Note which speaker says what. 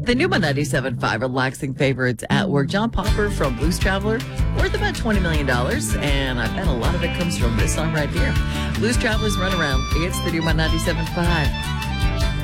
Speaker 1: The new 97.5 relaxing favorites at work. John Popper from Blues Traveler, worth about $20 million. And I bet a lot of it comes from this song right here. Blues Traveler's Run Around. It's the new 97.5.